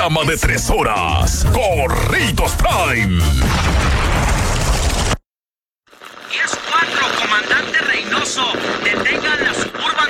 programa de 3 horas. Corridos Prime. 10-4, comandante Reynoso. Detengan la suburban